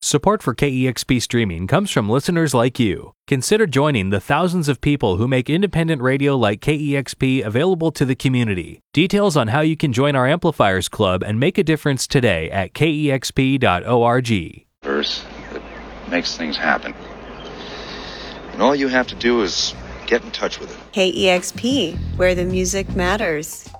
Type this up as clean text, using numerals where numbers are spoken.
Support for KEXP streaming comes from listeners like you. Consider joining the thousands of people who make independent radio like KEXP available to the community. Details on how you can join our Amplifiers Club and make a difference today at kexp.org. Verse that makes things happen. And all you have to do is get in touch with it. KEXP, where the music matters.